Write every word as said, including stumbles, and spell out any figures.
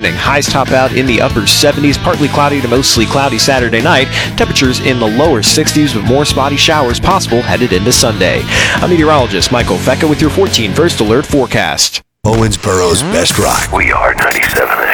evening. Highs top out in the upper seventies, partly cloudy to mostly cloudy Saturday night. Temperatures in the lower sixties with more spotty showers possible headed into Sunday. I'm meteorologist Michael Fecca with your fourteen First Alert forecast. Owensboro's best rock. We are ninety-seven.